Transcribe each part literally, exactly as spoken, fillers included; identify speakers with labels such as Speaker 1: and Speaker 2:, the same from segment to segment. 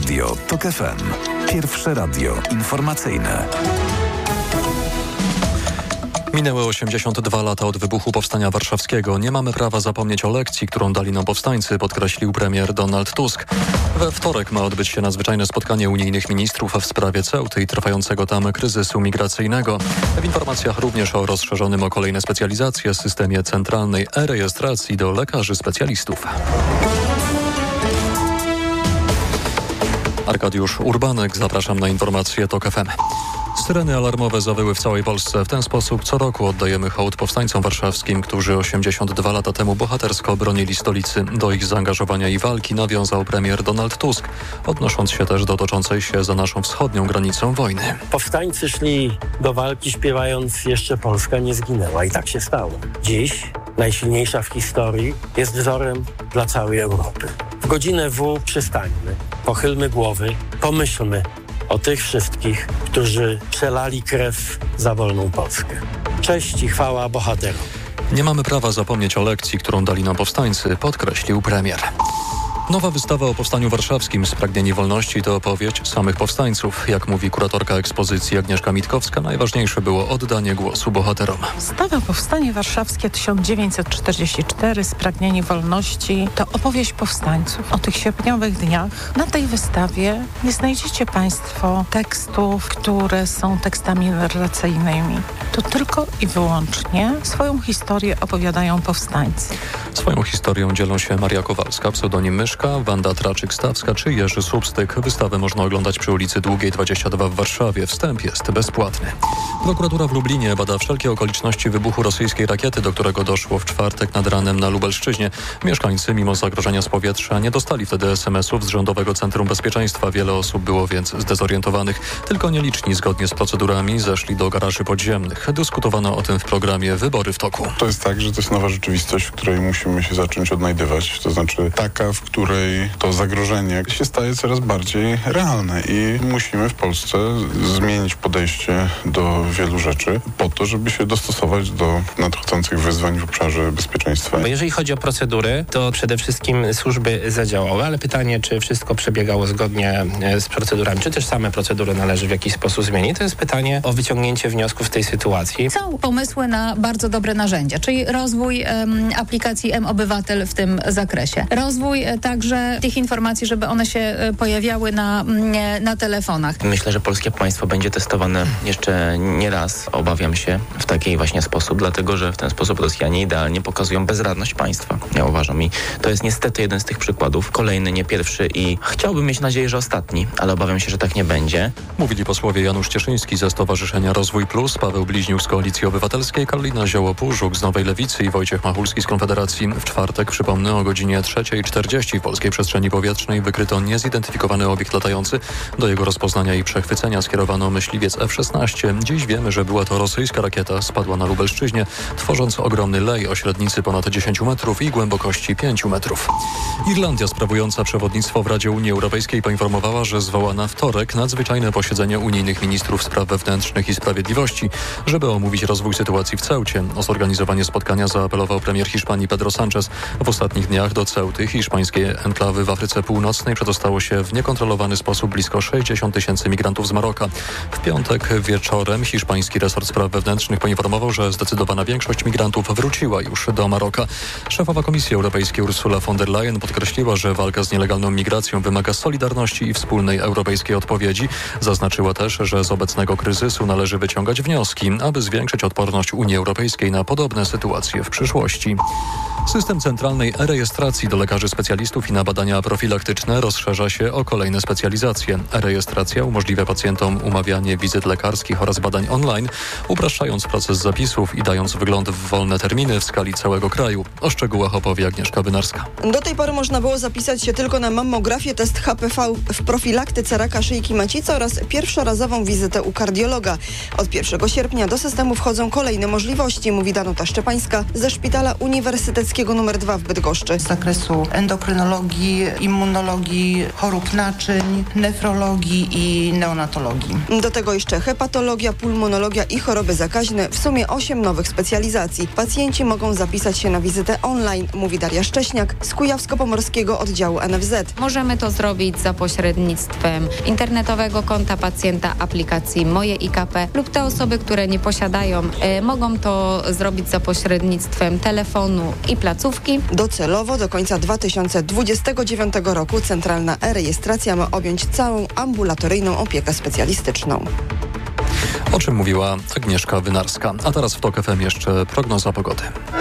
Speaker 1: Radio TOK F M. Pierwsze radio informacyjne.
Speaker 2: Minęły osiemdziesiąt dwa lata od wybuchu Powstania Warszawskiego. Nie mamy prawa zapomnieć o lekcji, którą dali nam powstańcy, podkreślił premier Donald Tusk. We wtorek ma odbyć się nadzwyczajne spotkanie unijnych ministrów w sprawie Ceuty i trwającego tam kryzysu migracyjnego. W informacjach również o rozszerzonym o kolejne specjalizacje systemie centralnej e-rejestracji do lekarzy specjalistów. Arkadiusz Urbanek, zapraszam na informacje TOK F M. Syreny alarmowe zawyły w całej Polsce. W ten sposób co roku oddajemy hołd powstańcom warszawskim, którzy osiemdziesiąt dwa lata temu bohatersko bronili stolicy. Do ich zaangażowania i walki nawiązał premier Donald Tusk, odnosząc się też do toczącej się za naszą wschodnią granicą wojny.
Speaker 3: Powstańcy szli do walki śpiewając "Jeszcze Polska nie zginęła" i tak się stało. Dziś najsilniejsza w historii jest wzorem dla całej Europy. W godzinę W przystańmy, pochylmy głowy, pomyślmy o tych wszystkich, którzy przelali krew za wolną Polskę. Cześć i chwała bohaterom.
Speaker 2: Nie mamy prawa zapomnieć o lekcji, którą dali nam powstańcy, podkreślił premier. Nowa wystawa o Powstaniu Warszawskim Spragnieni Wolności to opowieść samych powstańców. Jak mówi kuratorka ekspozycji Agnieszka Mitkowska, najważniejsze było oddanie głosu bohaterom.
Speaker 4: Wystawa Powstanie Warszawskie tysiąc dziewięćset czterdziesty czwarty Spragnieni Wolności to opowieść powstańców. O tych sierpniowych dniach na tej wystawie nie znajdziecie Państwo tekstów, które są tekstami narracyjnymi. To tylko i wyłącznie swoją historię opowiadają powstańcy.
Speaker 2: Swoją historią dzielą się Maria Kowalska, pseudonim Myszka, Wanda Traczyk-Stawska czy Jerzy Substyk. Wystawę można oglądać przy ulicy Długiej dwadzieścia dwa w Warszawie. Wstęp jest bezpłatny. Prokuratura w Lublinie bada wszelkie okoliczności wybuchu rosyjskiej rakiety, do którego doszło w czwartek nad ranem na Lubelszczyźnie. Mieszkańcy, mimo zagrożenia z powietrza, nie dostali wtedy es em esów z Rządowego Centrum Bezpieczeństwa. Wiele osób było więc zdezorientowanych. Tylko nieliczni, zgodnie z procedurami, zeszli do garaży podziemnych. Dyskutowano o tym w programie Wybory w toku.
Speaker 5: To jest tak, że to jest nowa rzeczywistość, w której musimy się zacząć odnajdywać. To znaczy taka, w której to zagrożenie się staje coraz bardziej realne i musimy w Polsce zmienić podejście do wielu rzeczy po to, żeby się dostosować do nadchodzących wyzwań w obszarze bezpieczeństwa.
Speaker 6: Bo jeżeli chodzi o procedury, to przede wszystkim służby zadziałały, ale pytanie, czy wszystko przebiegało zgodnie z procedurami, czy też same procedury należy w jakiś sposób zmienić, to jest pytanie o wyciągnięcie wniosków w tej sytuacji.
Speaker 7: Są pomysły na bardzo dobre narzędzia, czyli rozwój um, aplikacji M-Obywatel w tym zakresie. Rozwój e, także tych informacji, żeby one się e, pojawiały na, nie, na telefonach.
Speaker 8: Myślę, że polskie państwo będzie testowane jeszcze nie raz, obawiam się, w taki właśnie sposób, dlatego że w ten sposób Rosjanie idealnie pokazują bezradność państwa. Ja uważam i to jest niestety jeden z tych przykładów. Kolejny, nie pierwszy i chciałbym mieć nadzieję, że ostatni, ale obawiam się, że tak nie będzie.
Speaker 2: Mówili posłowie Janusz Cieszyński ze Stowarzyszenia Rozwój Plus, Paweł Bliźniuk z Koalicji Obywatelskiej, Karolina Zioło-Półżuk z Nowej Lewicy i Wojciech Machulski z Konfederacji. W czwartek, przypomnę, o godzinie trzeciej czterdzieści w polskiej przestrzeni powietrznej wykryto niezidentyfikowany obiekt latający. Do jego rozpoznania i przechwycenia skierowano myśliwiec F szesnaście. Dziś wiemy, że była to rosyjska rakieta. Spadła na Lubelszczyźnie, tworząc ogromny lej o średnicy ponad dziesięć metrów i głębokości pięć metrów. Irlandia, sprawująca przewodnictwo w Radzie Unii Europejskiej, poinformowała, że zwoła na wtorek nadzwyczajne posiedzenie unijnych ministrów spraw wewnętrznych i sprawiedliwości, żeby omówić rozwój sytuacji w Ceucie. O zorganizowanie spotkania zaapelował premier Hiszpanii Pedro Sánchez. W ostatnich dniach do Ceuty, hiszpańskiej enklawy w Afryce Północnej, przedostało się w niekontrolowany sposób blisko sześćdziesiąt tysięcy migrantów z Maroka. W piątek wieczorem hiszpański resort spraw wewnętrznych poinformował, że zdecydowana większość migrantów wróciła już do Maroka. Szefowa Komisji Europejskiej Ursula von der Leyen podkreśliła, że walka z nielegalną migracją wymaga solidarności i wspólnej europejskiej odpowiedzi. Zaznaczyła też, że z obecnego kryzysu należy wyciągać wnioski, aby zwiększyć odporność Unii Europejskiej na podobne sytuacje w przyszłości. System centralnej e-rejestracji do lekarzy specjalistów i na badania profilaktyczne rozszerza się o kolejne specjalizacje. E-rejestracja umożliwia pacjentom umawianie wizyt lekarskich oraz badań online, upraszczając proces zapisów i dając wgląd w wolne terminy w skali całego kraju. O szczegółach opowie Agnieszka Wynarska.
Speaker 9: Do tej pory można było zapisać się tylko na mammografię, test H P V w profilaktyce raka szyjki macicy oraz pierwszorazową wizytę u kardiologa. Od pierwszego sierpnia do systemu wchodzą kolejne możliwości, mówi Danuta Szczepańska ze Szpitala Uniwersyteckiego numer dwa w Bydgoszczy.
Speaker 10: Z zakresu endokrynologii neurologii, immunologii, chorób naczyń, nefrologii i neonatologii.
Speaker 9: Do tego jeszcze hepatologia, pulmonologia i choroby zakaźne. W sumie osiem nowych specjalizacji. Pacjenci mogą zapisać się na wizytę online, mówi Daria Szcześniak z Kujawsko-Pomorskiego oddziału N F Z.
Speaker 11: Możemy to zrobić za pośrednictwem internetowego konta pacjenta, aplikacji Moje I K P lub te osoby, które nie posiadają, y, mogą to zrobić za pośrednictwem telefonu i placówki.
Speaker 9: Docelowo do końca dwa tysiące dwudziestego dziewiątego roku centralna e-rejestracja ma objąć całą ambulatoryjną opiekę specjalistyczną.
Speaker 2: O czym mówiła Agnieszka Wynarska. A teraz w TOK F M jeszcze prognoza pogody.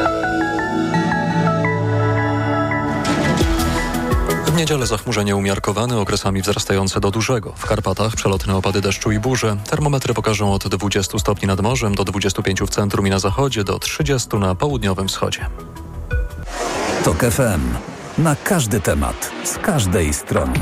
Speaker 2: W niedzielę zachmurzenie umiarkowane, okresami wzrastające do dużego. W Karpatach przelotne opady deszczu i burze. Termometry pokażą od dwudziestu stopni nad morzem do dwudziestu pięciu w centrum i na zachodzie, do trzydziestu na południowym wschodzie.
Speaker 1: TOK F M. Na każdy temat, z każdej strony.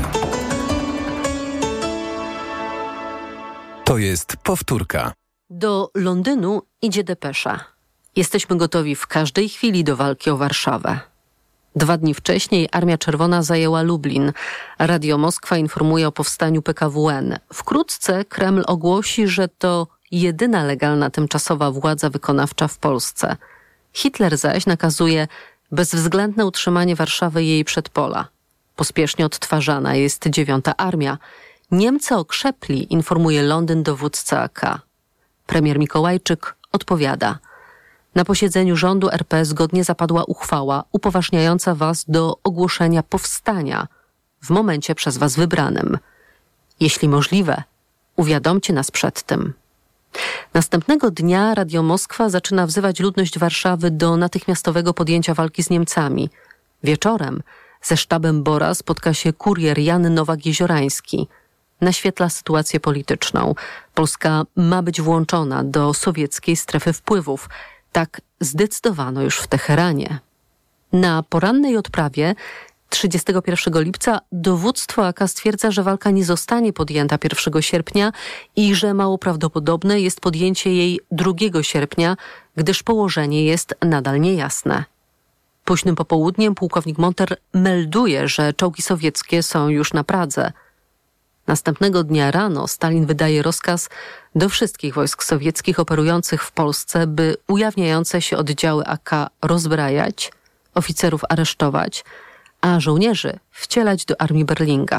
Speaker 1: To jest powtórka.
Speaker 12: Do Londynu idzie depesza. Jesteśmy gotowi w każdej chwili do walki o Warszawę. Dwa dni wcześniej Armia Czerwona zajęła Lublin. Radio Moskwa informuje o powstaniu P K W N. Wkrótce Kreml ogłosi, że to jedyna legalna tymczasowa władza wykonawcza w Polsce. Hitler zaś nakazuje bezwzględne utrzymanie Warszawy i jej przedpola. Pospiesznie odtwarzana jest dziewiąta armia. Niemcy okrzepli, informuje Londyn dowódca A K. Premier Mikołajczyk odpowiada. Na posiedzeniu rządu R P zgodnie zapadła uchwała upoważniająca was do ogłoszenia powstania w momencie przez was wybranym. Jeśli możliwe, uwiadomcie nas przed tym. Następnego dnia Radio Moskwa zaczyna wzywać ludność Warszawy do natychmiastowego podjęcia walki z Niemcami. Wieczorem ze sztabem Bora spotka się kurier Jan Nowak-Jeziorański. Naświetla sytuację polityczną. Polska ma być włączona do sowieckiej strefy wpływów. Tak zdecydowano już w Teheranie. Na porannej odprawie trzydziestego pierwszego lipca dowództwo A K stwierdza, że walka nie zostanie podjęta pierwszego sierpnia i że mało prawdopodobne jest podjęcie jej drugiego sierpnia, gdyż położenie jest nadal niejasne. Późnym popołudniem pułkownik Monter melduje, że czołgi sowieckie są już na Pradze. Następnego dnia rano Stalin wydaje rozkaz do wszystkich wojsk sowieckich operujących w Polsce, by ujawniające się oddziały A K rozbrajać, oficerów aresztować, a żołnierzy wcielać do armii Berlinga.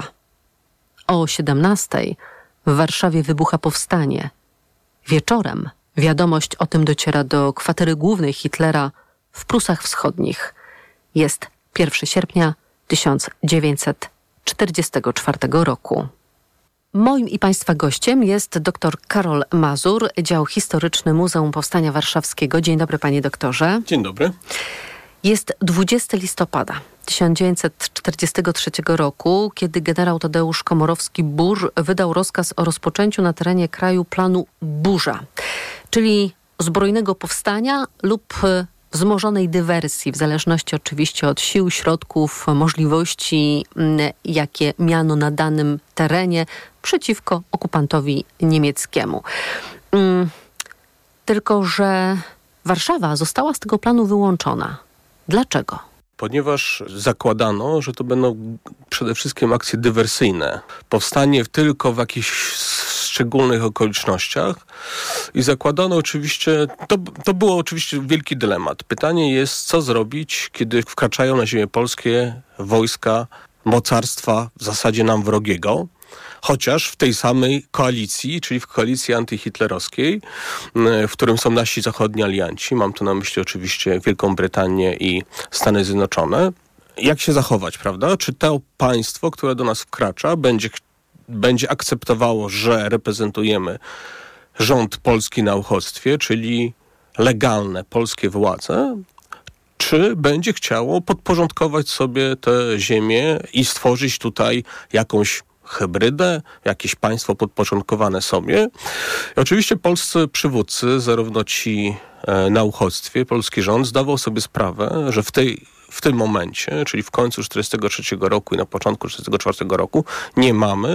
Speaker 12: O siedemnastej w Warszawie wybucha powstanie. Wieczorem wiadomość o tym dociera do kwatery głównej Hitlera w Prusach Wschodnich. Jest pierwszego sierpnia tysiąc dziewięćset czterdziestego czwartego roku. Moim i Państwa gościem jest dr Karol Mazur, Dział Historyczny Muzeum Powstania Warszawskiego. Dzień dobry, panie doktorze.
Speaker 13: Dzień dobry.
Speaker 12: Jest dwudziestego listopada tysiąc dziewięćset czterdziestego trzeciego roku, kiedy generał Tadeusz Komorowski-Burz wydał rozkaz o rozpoczęciu na terenie kraju planu Burza, czyli zbrojnego powstania lub wzmożonej dywersji, w zależności oczywiście od sił, środków, możliwości, jakie miano na danym terenie przeciwko okupantowi niemieckiemu. Tylko że Warszawa została z tego planu wyłączona. Dlaczego?
Speaker 13: Ponieważ zakładano, że to będą przede wszystkim akcje dywersyjne. Powstanie tylko w jakichś szczególnych okolicznościach i zakładano oczywiście, to, to było oczywiście wielki dylemat. Pytanie jest, co zrobić, kiedy wkraczają na ziemię polskie wojska mocarstwa w zasadzie nam wrogiego, chociaż w tej samej koalicji, czyli w koalicji antyhitlerowskiej, w którym są nasi zachodni alianci, mam tu na myśli oczywiście Wielką Brytanię i Stany Zjednoczone. Jak się zachować, prawda? Czy to państwo, które do nas wkracza, będzie, będzie akceptowało, że reprezentujemy rząd polski na uchodźstwie, czyli legalne polskie władze, czy będzie chciało podporządkować sobie tę ziemię i stworzyć tutaj jakąś hybrydę, jakieś państwo podporządkowane sobie. I oczywiście polscy przywódcy, zarówno ci e, na uchodźstwie, polski rząd zdawał sobie sprawę, że w tej w tym momencie, czyli w końcu czterdziestego trzeciego roku i na początku czterdziestego czwartego roku, nie mamy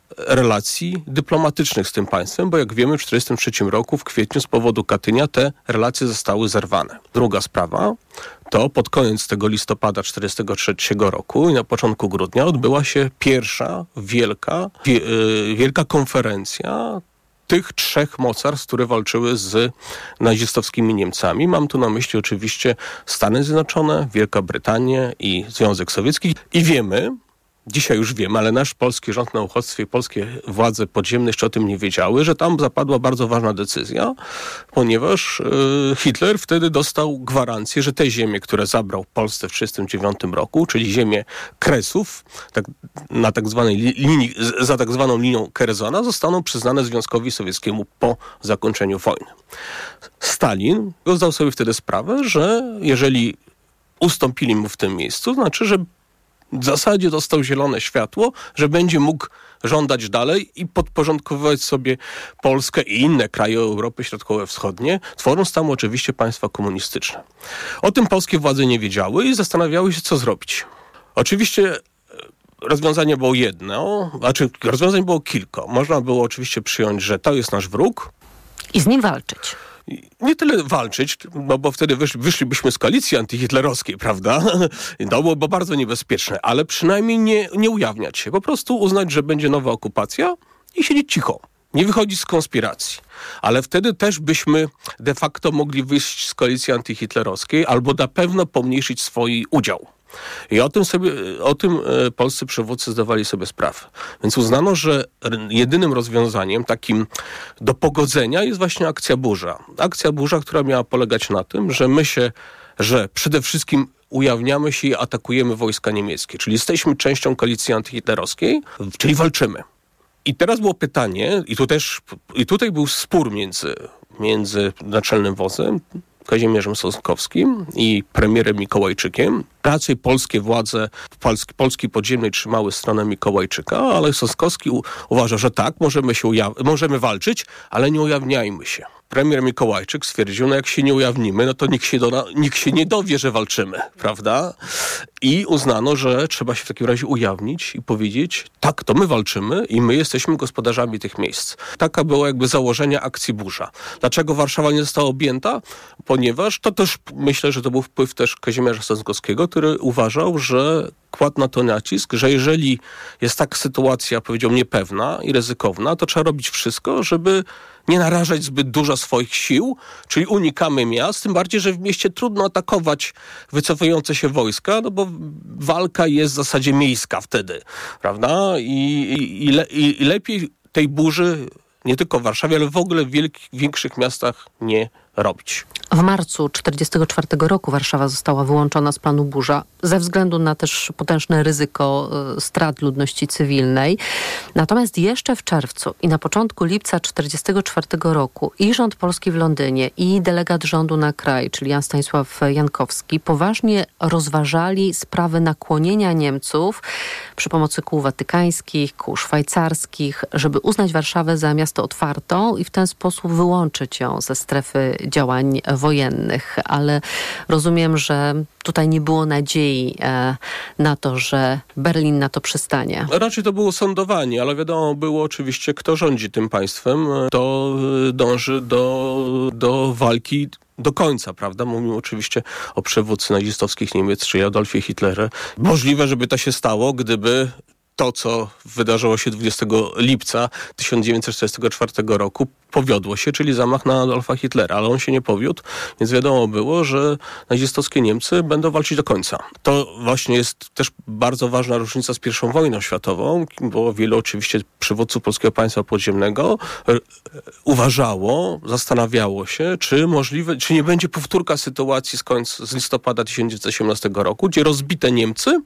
Speaker 13: relacji dyplomatycznych z tym państwem, bo jak wiemy w tysiąc dziewięćset czterdziestym trzecim roku w kwietniu z powodu Katynia te relacje zostały zerwane. Druga sprawa to pod koniec tego listopada tysiąc dziewięćset czterdziestego trzeciego roku i na początku grudnia odbyła się pierwsza wielka, wie, wielka konferencja tych trzech mocarstw, które walczyły z nazistowskimi Niemcami. Mam tu na myśli oczywiście Stany Zjednoczone, Wielka Brytania i Związek Sowiecki. I wiemy, dzisiaj już wiemy, ale nasz polski rząd na uchodźstwie i polskie władze podziemne jeszcze o tym nie wiedziały, że tam zapadła bardzo ważna decyzja, ponieważ y, Hitler wtedy dostał gwarancję, że te ziemie, które zabrał Polsce w tysiąc dziewięćset trzydziestym dziewiątym roku, czyli ziemię Kresów, tak, na tak zwanej linii, za tak zwaną linią Kerzona, zostaną przyznane Związkowi Sowieckiemu po zakończeniu wojny. Stalin zdał sobie wtedy sprawę, że jeżeli ustąpili mu w tym miejscu, znaczy, że w zasadzie dostał zielone światło, że będzie mógł żądać dalej i podporządkowywać sobie Polskę i inne kraje Europy Środkowo-Wschodnie, tworząc tam oczywiście państwa komunistyczne. O tym polskie władze nie wiedziały i zastanawiały się, co zrobić. Oczywiście rozwiązanie było jedno, znaczy rozwiązań było kilka. Można było oczywiście przyjąć, że to jest nasz wróg.
Speaker 12: I z nim walczyć.
Speaker 13: Nie tyle walczyć, no bo wtedy wysz, wyszlibyśmy z koalicji antyhitlerowskiej, prawda? To byłoby bardzo niebezpieczne, ale przynajmniej nie, nie ujawniać się. Po prostu uznać, że będzie nowa okupacja i siedzieć cicho. Nie wychodzić z konspiracji. Ale wtedy też byśmy de facto mogli wyjść z koalicji antyhitlerowskiej albo na pewno pomniejszyć swój udział. I o tym sobie, o tym polscy przywódcy zdawali sobie sprawę. Więc uznano, że jedynym rozwiązaniem takim do pogodzenia jest właśnie akcja Burza. Akcja Burza, która miała polegać na tym, że my się, że przede wszystkim ujawniamy się i atakujemy wojska niemieckie. Czyli jesteśmy częścią koalicji antyhitlerowskiej, czyli walczymy. I teraz było pytanie, i tu też, i tutaj był spór między, między naczelnym wodzem, Kazimierzem Sosnkowskim i premierem Mikołajczykiem. Raczej polskie władze Polski, Polski podziemnej trzymały stronę Mikołajczyka, ale Sosnkowski u, uważa, że tak, możemy, się ujaw- możemy walczyć, ale nie ujawniajmy się. Premier Mikołajczyk stwierdził, no jak się nie ujawnimy, no to nikt się, do, nikt się nie dowie, że walczymy, prawda? I uznano, że trzeba się w takim razie ujawnić i powiedzieć, tak, to my walczymy i my jesteśmy gospodarzami tych miejsc. Taka było jakby założenie akcji Burza. Dlaczego Warszawa nie została objęta? Ponieważ to też, myślę, że to był wpływ też Kazimierza Sosnkowskiego, który uważał, że kładł na to nacisk, że jeżeli jest tak sytuacja, powiedział, niepewna i ryzykowna, to trzeba robić wszystko, żeby nie narażać zbyt dużo swoich sił, czyli unikamy miast, tym bardziej, że w mieście trudno atakować wycofujące się wojska, no bo walka jest w zasadzie miejska wtedy, prawda? I, i, i, le, i lepiej tej burzy nie tylko w Warszawie, ale w ogóle w wielkich, większych miastach nie robić.
Speaker 12: W marcu tysiąc dziewięćset czterdziestego czwartego roku Warszawa została wyłączona z planu Burza ze względu na też potężne ryzyko y, strat ludności cywilnej. Natomiast jeszcze w czerwcu i na początku lipca tysiąc dziewięćset czterdziestego czwartego roku i rząd polski w Londynie i delegat rządu na kraj, czyli Jan Stanisław Jankowski, poważnie rozważali sprawy nakłonienia Niemców przy pomocy kół watykańskich, kół szwajcarskich, żeby uznać Warszawę za miasto otwartą i w ten sposób wyłączyć ją ze strefy działań wojennych. Ale rozumiem, że tutaj nie było nadziei e, na to, że Berlin na to przystanie.
Speaker 13: Raczej to było sądowanie, ale wiadomo było oczywiście, kto rządzi tym państwem, to dąży do, do walki do końca, prawda? Mówimy oczywiście o przywódcy nazistowskich Niemiec, czyli Adolfie Hitlerze. Możliwe, żeby to się stało, gdyby to, co wydarzyło się dwudziestego lipca tysiąc dziewięćset czterdziestego czwartego roku, powiodło się, czyli zamach na Adolfa Hitlera, ale on się nie powiódł, więc wiadomo było, że nazistowskie Niemcy będą walczyć do końca. To właśnie jest też bardzo ważna różnica z pierwszą wojną światową, bo wielu oczywiście przywódców polskiego państwa podziemnego uważało, zastanawiało się, czy możliwe, czy nie będzie powtórka sytuacji z końca, z listopada tysiąc dziewięćset osiemnastego roku, gdzie rozbite Niemcy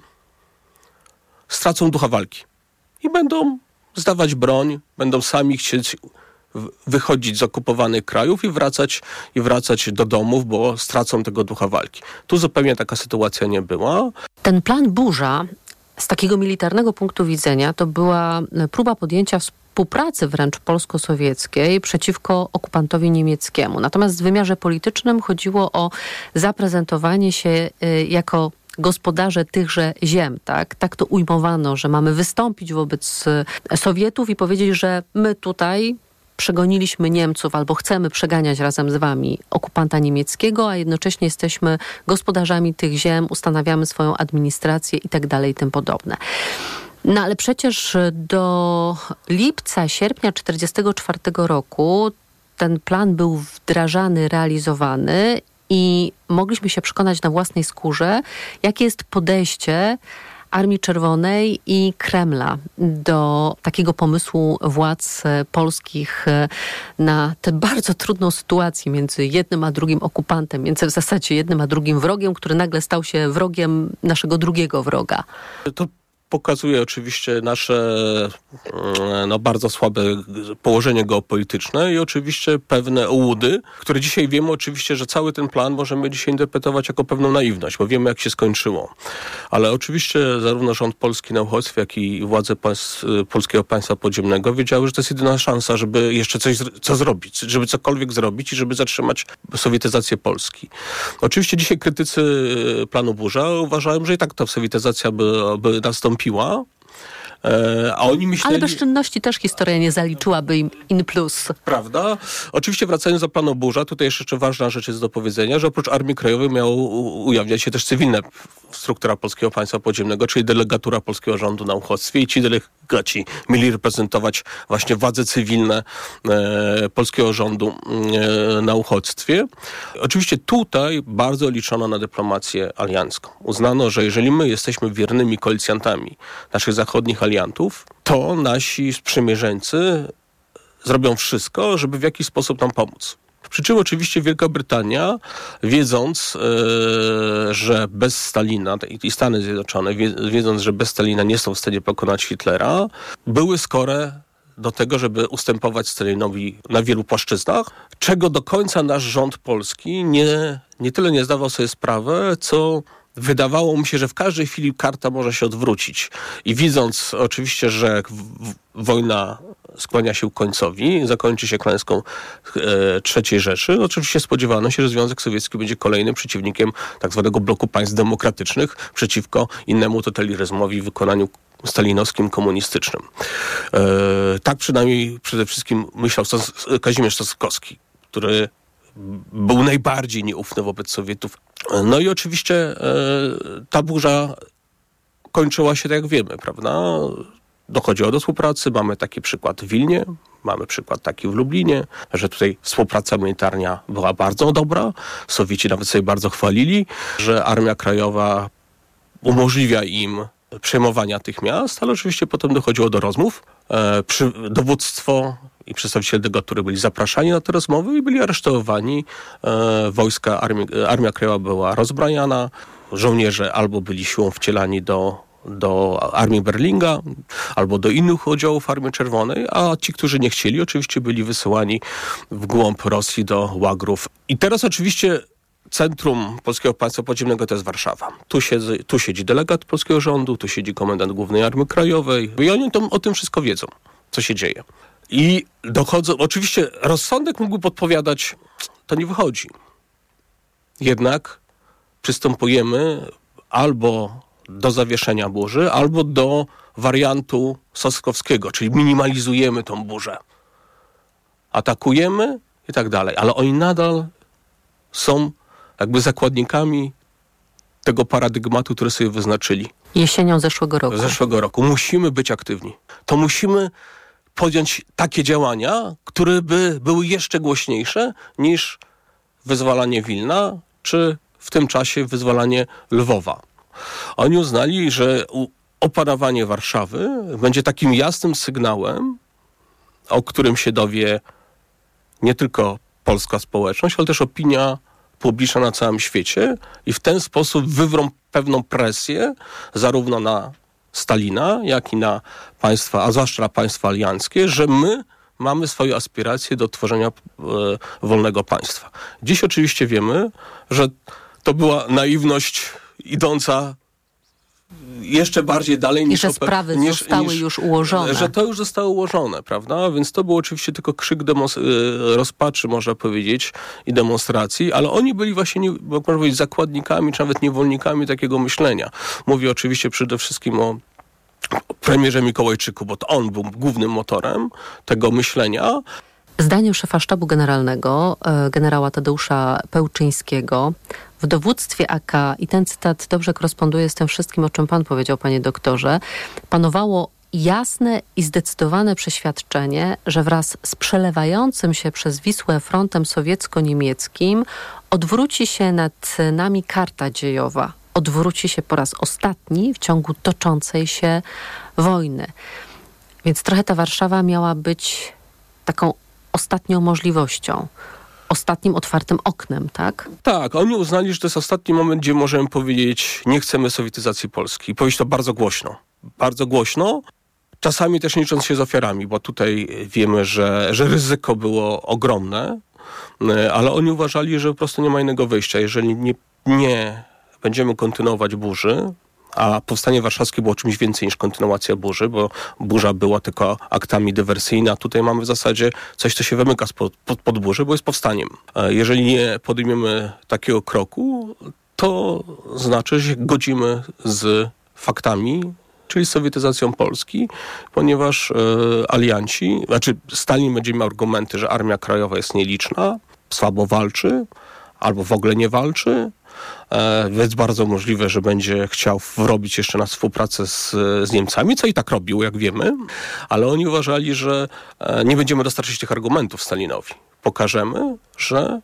Speaker 13: stracą ducha walki i będą zdawać broń, będą sami chcieć wychodzić z okupowanych krajów i wracać, i wracać do domów, bo stracą tego ducha walki. Tu zupełnie taka sytuacja nie była.
Speaker 12: Ten plan Burza z takiego militarnego punktu widzenia to była próba podjęcia współpracy wręcz polsko-sowieckiej przeciwko okupantowi niemieckiemu. Natomiast w wymiarze politycznym chodziło o zaprezentowanie się jako gospodarze tychże ziem, tak? Tak to ujmowano, że mamy wystąpić wobec Sowietów i powiedzieć, że my tutaj przegoniliśmy Niemców albo chcemy przeganiać razem z wami okupanta niemieckiego, a jednocześnie jesteśmy gospodarzami tych ziem, ustanawiamy swoją administrację i tak dalej i tym podobne. No ale przecież do lipca, sierpnia tysiąc dziewięćset czterdziestego czwartego roku ten plan był wdrażany, realizowany i mogliśmy się przekonać na własnej skórze, jakie jest podejście Armii Czerwonej i Kremla do takiego pomysłu władz polskich na tę bardzo trudną sytuację między jednym a drugim okupantem, między w zasadzie jednym a drugim wrogiem, który nagle stał się wrogiem naszego drugiego wroga.
Speaker 13: To pokazuje oczywiście nasze no, bardzo słabe położenie geopolityczne i oczywiście pewne ułudy, które dzisiaj wiemy oczywiście, że cały ten plan możemy dzisiaj interpretować jako pewną naiwność, bo wiemy jak się skończyło. Ale oczywiście zarówno rząd polski na uchodźstwie, jak i władze państw, polskiego państwa podziemnego wiedziały, że to jest jedyna szansa, żeby jeszcze coś co zrobić, żeby cokolwiek zrobić i żeby zatrzymać sowietyzację Polski. Oczywiście dzisiaj krytycy planu Burza uważają, że i tak ta sowietyzacja by, by nastąpiła. A oni myśleli...
Speaker 12: Ale bezczynności też historia nie zaliczyłaby im in plus.
Speaker 13: Prawda? Oczywiście wracając do planu Burza, tutaj jeszcze ważna rzecz jest do powiedzenia, że oprócz Armii Krajowej miało ujawniać się też cywilna struktura Polskiego Państwa Podziemnego, czyli delegatura polskiego rządu na uchodźstwie i ci delegaci mieli reprezentować właśnie władze cywilne e, polskiego rządu e, na uchodźstwie. Oczywiście tutaj bardzo liczono na dyplomację aliancką. Uznano, że jeżeli my jesteśmy wiernymi koalicjantami naszych zachodnich aliantów, to nasi sprzymierzeńcy zrobią wszystko, żeby w jakiś sposób nam pomóc. Przy czym oczywiście Wielka Brytania, wiedząc, yy, że bez Stalina i Stany Zjednoczone, wiedząc, że bez Stalina nie są w stanie pokonać Hitlera, były skore do tego, żeby ustępować Stalinowi na wielu płaszczyznach, czego do końca nasz rząd polski nie, nie tyle nie zdawał sobie sprawy, co wydawało mi się, że w każdej chwili karta może się odwrócić. I widząc oczywiście, że w, wojna skłania się ku końcowi, zakończy się klęską e, trzeciej Rzeszy, oczywiście spodziewano się, że Związek Sowiecki będzie kolejnym przeciwnikiem tak zwanego bloku państw demokratycznych przeciwko innemu totalitaryzmowi w wykonaniu stalinowskim, komunistycznym. E, tak przynajmniej przede wszystkim myślał Stos- Kazimierz Stosowski, który był najbardziej nieufny wobec Sowietów. No i oczywiście e, ta burza kończyła się tak jak wiemy, prawda? Dochodziło do współpracy, mamy taki przykład w Wilnie, mamy przykład taki w Lublinie, że tutaj współpraca militarna była bardzo dobra, Sowieci nawet sobie bardzo chwalili, że Armia Krajowa umożliwia im przejmowania tych miast, ale oczywiście potem dochodziło do rozmów. E, przy, dowództwo i przedstawiciele delegatur byli zapraszani na te rozmowy i byli aresztowani. E, wojska, armii, Armia Krajowa była rozbrajana, żołnierze albo byli siłą wcielani do, do Armii Berlinga, albo do innych oddziałów Armii Czerwonej, a ci, którzy nie chcieli, oczywiście byli wysyłani w głąb Rosji do łagrów. I teraz oczywiście centrum Polskiego Państwa Podziemnego to jest Warszawa. Tu siedzi, tu siedzi delegat polskiego rządu, tu siedzi komendant Głównej Armii Krajowej i oni to, o tym wszystko wiedzą, co się dzieje. I dochodzą, oczywiście rozsądek mógłby podpowiadać, to nie wychodzi. Jednak przystępujemy albo do zawieszenia burzy, albo do wariantu Soskowskiego, czyli minimalizujemy tą burzę. Atakujemy i tak dalej, ale oni nadal są jakby zakładnikami tego paradygmatu, który sobie wyznaczyli.
Speaker 12: Jesienią zeszłego roku.
Speaker 13: Zeszłego roku. Musimy być aktywni. To musimy podjąć takie działania, które by były jeszcze głośniejsze niż wyzwalanie Wilna, czy w tym czasie wyzwalanie Lwowa. Oni uznali, że opanowanie Warszawy będzie takim jasnym sygnałem, o którym się dowie nie tylko polska społeczność, ale też opinia publiczna na całym świecie i w ten sposób wywrą pewną presję zarówno na Stalina, jak i na państwa, a zwłaszcza na państwa alianckie, że my mamy swoje aspiracje do tworzenia e, wolnego państwa. Dziś oczywiście wiemy, że to była naiwność idąca jeszcze bardziej dalej niż...
Speaker 12: I że sprawy niż, zostały niż, już ułożone.
Speaker 13: Że to już zostało ułożone, prawda? Więc to był oczywiście tylko krzyk demons- rozpaczy, można powiedzieć, i demonstracji, ale oni byli właśnie, nie, można powiedzieć, zakładnikami, czy nawet niewolnikami takiego myślenia. Mówię oczywiście przede wszystkim o premierze Mikołajczyku, bo to on był głównym motorem tego myślenia.
Speaker 12: Zdaniem szefa sztabu generalnego, generała Tadeusza Pełczyńskiego, w dowództwie A K, i ten cytat dobrze koresponduje z tym wszystkim, o czym pan powiedział, panie doktorze, panowało jasne i zdecydowane przeświadczenie, że wraz z przelewającym się przez Wisłę frontem sowiecko-niemieckim odwróci się nad nami karta dziejowa. Odwróci się po raz ostatni w ciągu toczącej się wojny. Więc trochę ta Warszawa miała być taką ostatnią możliwością, ostatnim otwartym oknem, tak?
Speaker 13: Tak, oni uznali, że to jest ostatni moment, gdzie możemy powiedzieć, nie chcemy sowietyzacji Polski. I powiedzieć to bardzo głośno. Bardzo głośno, czasami też nie licząc się z ofiarami, bo tutaj wiemy, że, że ryzyko było ogromne, ale oni uważali, że po prostu nie ma innego wyjścia. Jeżeli nie, nie będziemy kontynuować burzy, a powstanie warszawskie było czymś więcej niż kontynuacja burzy, bo burza była tylko aktami dywersyjnymi, a tutaj mamy w zasadzie coś, co się wymyka spod, pod, pod burzy, bo jest powstaniem. Jeżeli nie podejmiemy takiego kroku, to znaczy, że się godzimy z faktami, czyli z sowietyzacją Polski, ponieważ e, alianci, znaczy Stalin będzie miał argumenty, że Armia Krajowa jest nieliczna, słabo walczy, albo w ogóle nie walczy, e, więc bardzo możliwe, że będzie chciał wrobić jeszcze na współpracę z, z Niemcami, co i tak robił, jak wiemy, ale oni uważali, że e, nie będziemy dostarczyć tych argumentów Stalinowi. Pokażemy, że,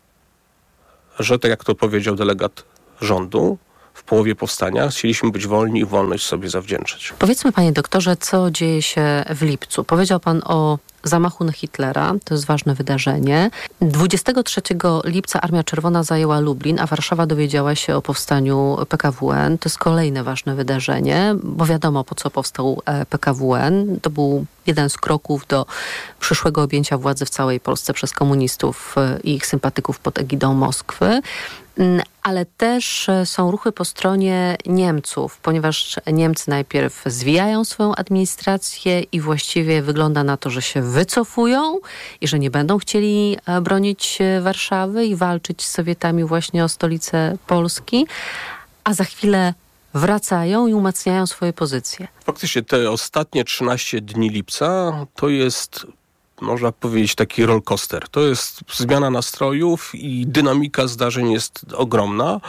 Speaker 13: że tak jak to powiedział delegat rządu, w połowie powstania chcieliśmy być wolni i wolność sobie zawdzięczać.
Speaker 12: Powiedzmy, panie doktorze, co dzieje się w lipcu. Powiedział pan o zamachu na Hitlera, to jest ważne wydarzenie. dwudziestego trzeciego lipca Armia Czerwona zajęła Lublin, a Warszawa dowiedziała się o powstaniu P K W N. To jest kolejne ważne wydarzenie, bo wiadomo, po co powstał P K W N. To był jeden z kroków do przyszłego objęcia władzy w całej Polsce przez komunistów i ich sympatyków pod egidą Moskwy. Ale też są ruchy po stronie Niemców, ponieważ Niemcy najpierw zwijają swoją administrację i właściwie wygląda na to, że się wycofują i że nie będą chcieli bronić Warszawy i walczyć z Sowietami właśnie o stolicę Polski, a za chwilę wracają i umacniają swoje pozycje.
Speaker 13: Faktycznie te ostatnie trzynaście dni lipca to jest, można powiedzieć, taki rollercoaster. To jest zmiana nastrojów i dynamika zdarzeń jest ogromna.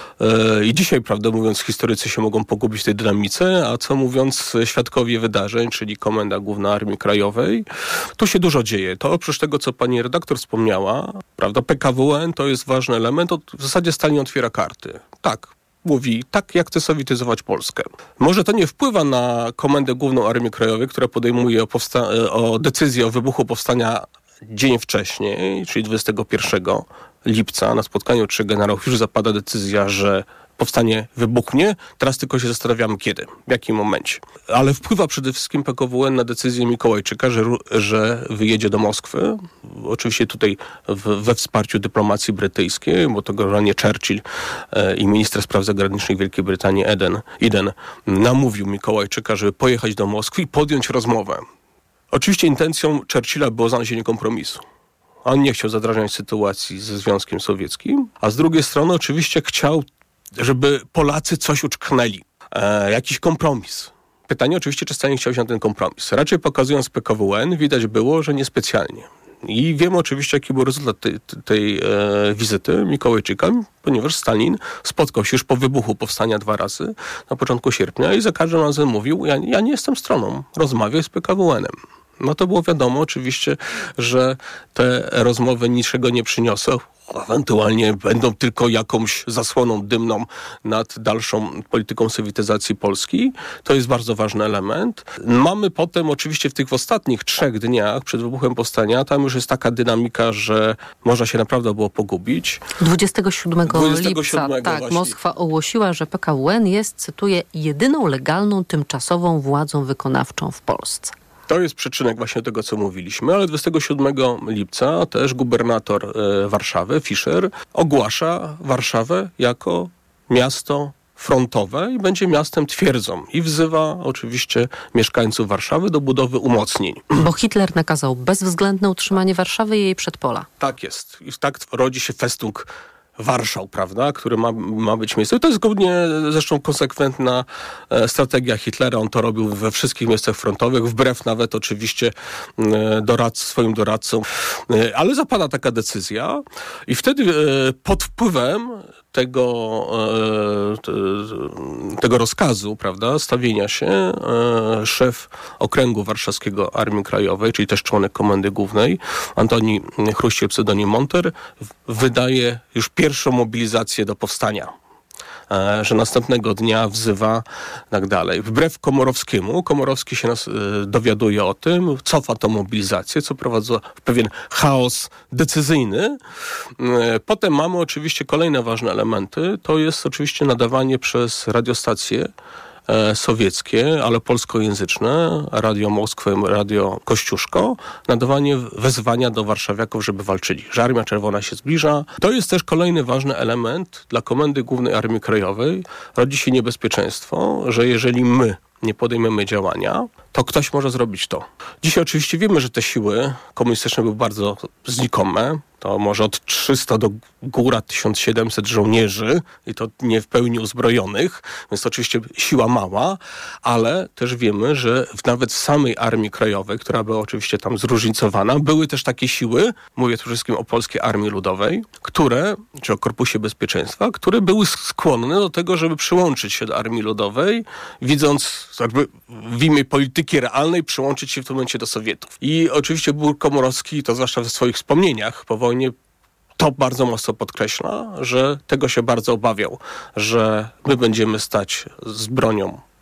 Speaker 13: I dzisiaj, prawdę mówiąc, historycy się mogą pogubić w tej dynamice, a co mówiąc świadkowie wydarzeń, czyli Komenda Główna Armii Krajowej, tu się dużo dzieje. To oprócz tego, co pani redaktor wspomniała, prawda, P K W N to jest ważny element. W zasadzie Stalin otwiera karty. Tak. Mówi, tak, jak chce sowietyzować Polskę. Może to nie wpływa na Komendę Główną Armii Krajowej, która podejmuje o, powsta- o decyzję o wybuchu powstania dzień wcześniej, czyli dwudziestego pierwszego lipca. Na spotkaniu trzech generałów już zapada decyzja, że powstanie wybuchnie. Teraz tylko się zastanawiamy kiedy, w jakim momencie. Ale wpływa przede wszystkim P K W N na decyzję Mikołajczyka, że, że wyjedzie do Moskwy. Oczywiście tutaj w, we wsparciu dyplomacji brytyjskiej, bo to generalnie Churchill e, i minister spraw zagranicznych Wielkiej Brytanii Eden, Eden namówił Mikołajczyka, żeby pojechać do Moskwy i podjąć rozmowę. Oczywiście intencją Churchilla było znalezienie kompromisu. On nie chciał zadrażniać sytuacji ze Związkiem Sowieckim, a z drugiej strony oczywiście chciał, żeby Polacy coś uczknęli. E, jakiś kompromis. Pytanie oczywiście, czy Stalin chciał się na ten kompromis. Raczej pokazując P K W N, widać było, że niespecjalnie. I wiemy oczywiście, jaki był rezultat tej, tej e, wizyty Mikołajczyka, ponieważ Stalin spotkał się już po wybuchu powstania dwa razy na początku sierpnia i za każdym razem mówił, ja, ja nie jestem stroną, rozmawiaj z P K W N-em. No to było wiadomo oczywiście, że te rozmowy niczego nie przyniosą. Ewentualnie będą tylko jakąś zasłoną dymną nad dalszą polityką sowietyzacji Polski. To jest bardzo ważny element. Mamy potem oczywiście w tych ostatnich trzech dniach przed wybuchem powstania, tam już jest taka dynamika, że można się naprawdę było pogubić.
Speaker 12: dwudziestego siódmego
Speaker 13: dwudziestego
Speaker 12: lipca,
Speaker 13: siódmego
Speaker 12: tak,
Speaker 13: właśnie.
Speaker 12: Moskwa ogłosiła, że P K W N jest, cytuję, jedyną legalną tymczasową władzą wykonawczą w Polsce.
Speaker 13: To jest przyczynek właśnie tego, co mówiliśmy, ale dwudziestego siódmego lipca też gubernator e, Warszawy, Fischer, ogłasza Warszawę jako miasto frontowe i będzie miastem twierdzą i wzywa oczywiście mieszkańców Warszawy do budowy umocnień.
Speaker 12: Bo Hitler nakazał bezwzględne utrzymanie Warszawy i jej przedpola.
Speaker 13: Tak jest. I tak rodzi się Festung Warszał, prawda, który ma, ma być miejscem. To jest zgodnie zresztą konsekwentna e, strategia Hitlera. On to robił we wszystkich miejscach frontowych, wbrew nawet oczywiście e, doradc, swoim doradcom. E, ale zapada taka decyzja i wtedy e, pod wpływem tego, e, te, tego rozkazu, prawda, stawienia się e, szef okręgu warszawskiego Armii Krajowej, czyli też członek Komendy Głównej, Antoni Chruściel, pseudonim Monter, wydaje już pierwszą mobilizację do powstania. E, że następnego dnia wzywa i tak dalej. Wbrew Komorowskiemu, Komorowski się nas, e, dowiaduje o tym, cofa tą mobilizację, co prowadzi w pewien chaos decyzyjny. E, potem mamy oczywiście kolejne ważne elementy. To jest oczywiście nadawanie przez radiostacje e, sowieckie, ale polskojęzyczne, Radio Moskwa, Radio Kościuszko, nadawanie wezwania do warszawiaków, żeby walczyli, że Armia Czerwona się zbliża. To jest też kolejny ważny element dla Komendy Głównej Armii Krajowej. Rodzi się niebezpieczeństwo, że jeżeli my nie podejmiemy działania, to ktoś może zrobić to. Dzisiaj oczywiście wiemy, że te siły komunistyczne były bardzo znikome. To może od trzysta do góra tysiąc siedemset żołnierzy i to nie w pełni uzbrojonych, więc to oczywiście siła mała, ale też wiemy, że w, nawet w samej Armii Krajowej, która była oczywiście tam zróżnicowana, były też takie siły, mówię przede wszystkim o Polskiej Armii Ludowej, które, czy o Korpusie Bezpieczeństwa, które były skłonne do tego, żeby przyłączyć się do Armii Ludowej, widząc jakby w imię polityki realnej przyłączyć się w tym momencie do Sowietów. I oczywiście Bur Komorowski, to zwłaszcza w swoich wspomnieniach po wojnie, to bardzo mocno podkreśla, że tego się bardzo obawiał, że my będziemy stać z bronią